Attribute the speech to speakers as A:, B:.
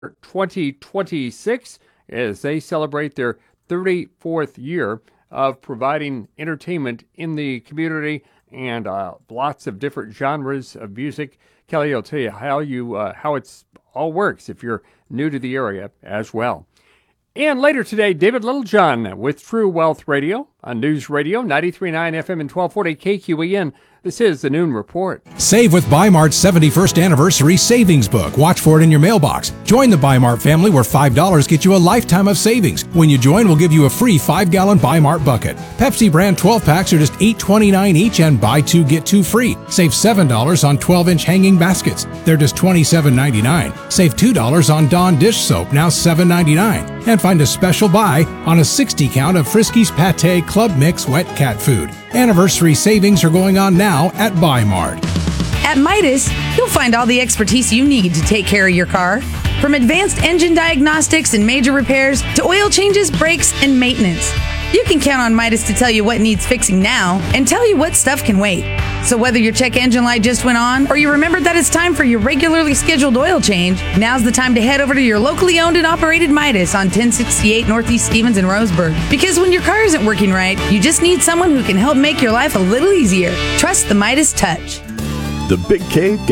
A: 2026 as they celebrate their 34th year of providing entertainment in the community and lots of different genres of music. Kelly will tell you how it's all works if you're new to the area as well. And later today, David Littlejohn with True Wealth Radio on News Radio 93.9 FM and 1240 KQEN. This is the Noon Report.
B: Save with Bi-Mart's 71st Anniversary Savings Book. Watch for it in your mailbox. Join the Bi-Mart family where $5 gets you a lifetime of savings. When you join, we'll give you a free 5-gallon Bi-Mart bucket. Pepsi brand 12-packs are just $8.29 each and buy 2, get 2 free. Save $7 on 12-inch hanging baskets. They're just $27.99. Save $2 on Dawn dish soap, now $7.99. And find a special buy on a 60 count of Friskies Pâté Club Mix wet cat food. Anniversary savings are going on now at Bi-Mart.
C: At Midas, you'll find all the expertise you need to take care of your car. From advanced engine diagnostics and major repairs to oil changes, brakes, and maintenance. You can count on Midas to tell you what needs fixing now and tell you what stuff can wait. So whether your check engine light just went on or you remembered that it's time for your regularly scheduled oil change, now's the time to head over to your locally owned and operated Midas on 1068 Northeast Stevens in Roseburg. Because when your car isn't working right, you just need someone who can help make your life a little easier. Trust the Midas touch.
D: The Big K